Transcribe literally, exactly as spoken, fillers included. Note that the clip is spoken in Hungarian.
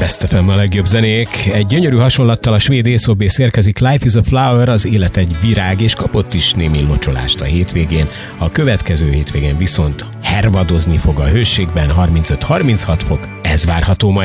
Best ef em a legjobb zenék. Egy gyönyörű hasonlattal a svéd észobész érkezik. Life is a flower, az élet egy virág, és kapott is némi locsolást a hétvégén. A következő hétvégén viszont hervadozni fog a hőségben, harmincöt harminchat fok. Ez várható majd.